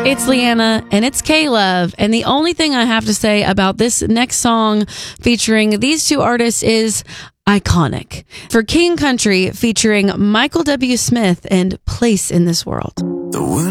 It's Leanna and it's K-Love. And the only thing I have to say about this next song featuring these two artists is iconic. For King Country featuring Michael W. Smith and Place in This World.